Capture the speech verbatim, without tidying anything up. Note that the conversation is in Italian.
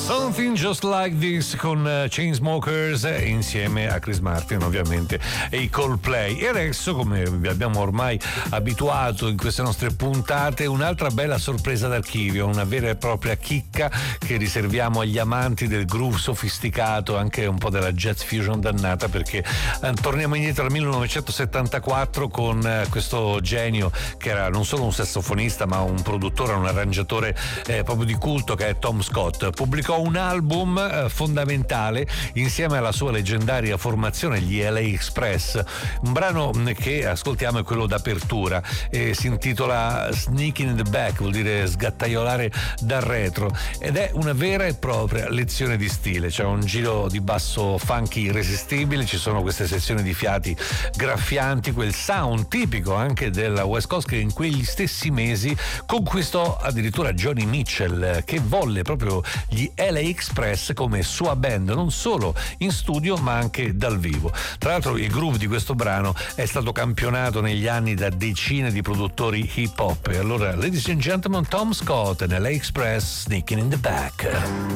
Something Just Like This con uh, Chainsmokers eh, insieme a Chris Martin ovviamente e i Coldplay. E adesso, come vi abbiamo ormai abituato in queste nostre puntate, un'altra bella sorpresa d'archivio, una vera e propria chicca che riserviamo agli amanti del groove sofisticato, anche un po' della jazz fusion dannata, perché eh, torniamo indietro al millenovecentosettantaquattro con eh, questo genio che era non solo un sassofonista ma un produttore, un arrangiatore eh, proprio di culto, che è Tom Scott. Pubblicò un album eh, fondamentale insieme alla sua leggendaria formazione, gli L A Express. Un brano che ascoltiamo è quello d'apertura e si intitola Sneaking in the Back, vuol dire sgattaiolare dal retro, ed è una vera e propria lezione di stile. C'è un giro di basso funky irresistibile, ci sono queste sezioni di fiati graffianti, quel sound tipico anche della West Coast che in quegli stessi mesi conquistò addirittura Johnny Mitchell, che volle proprio gli L A Express come sua band, non solo in studio ma anche dal vivo. Tra l'altro il groove di questo brano è stato campionato negli anni da decine di produttori hip hop. E allora, ladies and gentlemen, Tom Scott e L A Express, Sneaking in the Back.